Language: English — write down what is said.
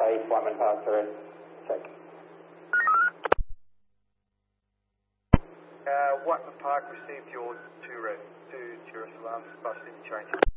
runway, flightman pass to rest. Check. Whiteman Park received your two tourist alarms, bus change.